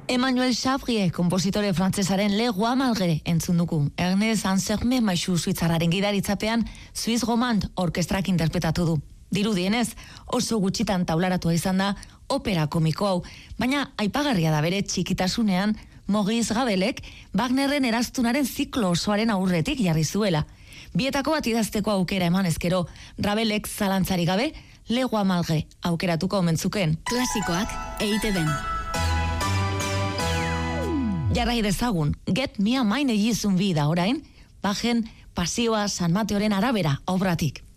Emmanuel Chabrier, kompositore frantsesaren Le Roi Malgré entzun dugu. Ernest Anserme maisu suitzarraren gidaritzapean Swiss Romand orkestrak interpretatu du. Dirudienez, oso gutxitan taularatua izan da opera komiko hau, baina aipagarria da bere txikitasunean Maurice Ravelek Wagnerren eraztunaren ziklo osoaren aurretik jarri zuela. Bietako bat idazteko aukera eman ezkero, Ravelek zalantzari gabe Le Roi Malgré aukeratuko omentzuken. Klasikoak EITB-en. Jarrai dezagun, Get Me a Mine egizun bi da orain, Bachen Pasioa San Mateoren arabera obratik.